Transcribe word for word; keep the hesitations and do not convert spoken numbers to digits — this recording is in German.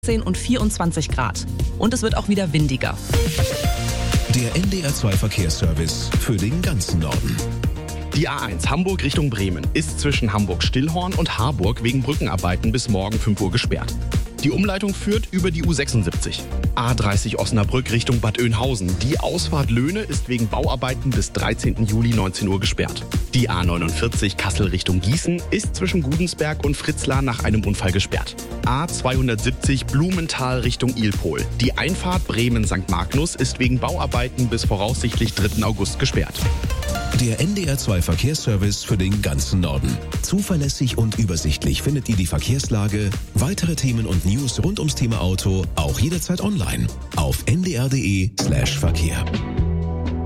und vierundzwanzig Grad. Und es wird auch wieder windiger. Der N D R zwei Verkehrsservice für den ganzen Norden. Die A eins Hamburg Richtung Bremen ist zwischen Hamburg-Stillhorn und Harburg wegen Brückenarbeiten bis morgen fünf Uhr gesperrt. Die Umleitung führt über die U sechsundsiebzig. A dreißig Osnabrück Richtung Bad Oeynhausen. Die Ausfahrt Löhne ist wegen Bauarbeiten bis dreizehnten Juli neunzehn Uhr gesperrt. Die A neunundvierzig Kassel Richtung Gießen ist zwischen Gudensberg und Fritzlar nach einem Unfall gesperrt. A zweihundertsiebzig Blumenthal Richtung Ilpol. Die Einfahrt Bremen-Sankt Magnus ist wegen Bauarbeiten bis voraussichtlich dritten August gesperrt. Der N D R zwei Verkehrsservice für den ganzen Norden. Zuverlässig und übersichtlich findet ihr die Verkehrslage, weitere Themen und News rund ums Thema Auto auch jederzeit online auf n d r punkt d e slash Verkehr.